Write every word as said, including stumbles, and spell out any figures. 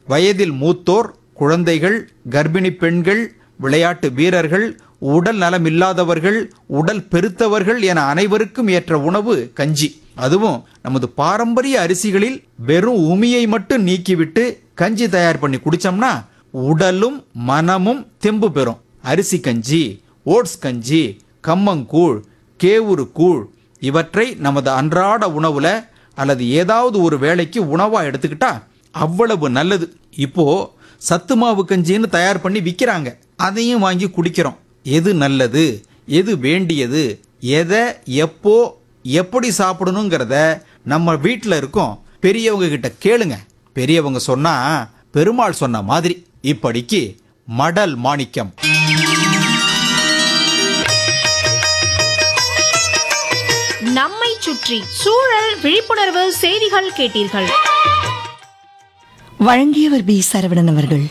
வயதில் மூத்தோர், குழந்தைகள், கர்ப்பிணி பெண்கள், விளையாட்டு வீரர்கள், உடல் நலமில்லாதவர்கள், உடல் பெருத்தவர்கள் என அனைவருக்கும் ஏற்ற உணவு கஞ்சி. அதுவும் நமது பாரம்பரிய அரிசிகளில் வெறும் உமியை மட்டும் நீக்கிவிட்டு கஞ்சி தயார் பண்ணி குடிச்சோம்னா உடலும் மனமும் தெம்பு பெறும். அரிசி கஞ்சி, ஓட்ஸ் கஞ்சி, கம்மங்கூழ், கேவுரு கூழ் இவற்றை நமது அன்றாட உணவுல அல்லது ஏதாவது ஒரு வேளைக்கு உணவா எடுத்துக்கிட்டா அவ்வளவு நல்லது. இப்போ சத்து மாவு கஞ்சின்னு தயார் பண்ணி விற்கிறாங்க, அதையும் வாங்கி குடிக்கிறோம். எது நல்லது, எது வேண்டியது, எதை எப்போ எப்படி சாப்பிடணுங்கிறத நம்ம வீட்டில் இருக்கோம் பெரியவங்க கிட்ட கேளுங்க. பெரியவங்க சொன்னா பெருமாள் சொன்ன மாதிரி. இப்படிக்கு மடல் மாணிக்கம். நம்மை சுற்றி சூழல் விழிப்புணர்வு செய்திகள் கேட்டீர்கள். வழங்கியவர் பி சரவணன் அவர்கள்.